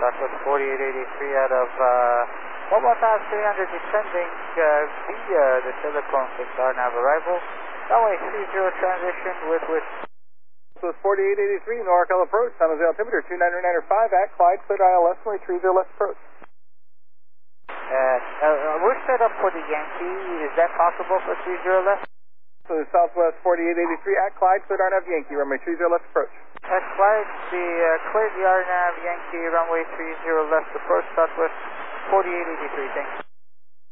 Southwest 4883 out of 11300 descending via the Silicon 6 RNAV arrival. Runway 30 transition with Southwest 4883 NorCal approach, San Jose altimeter 299.5 at Clyde, cleared ILS, runway 30 left approach. We're set up for the Yankee. Is that possible for 30 left? So Southwest 4883 at Clyde, cleared RNAV Yankee, runway 30 left approach. At Clyde, cleared the RNAV Yankee, runway 30 left approach, Southwest 4883, thanks.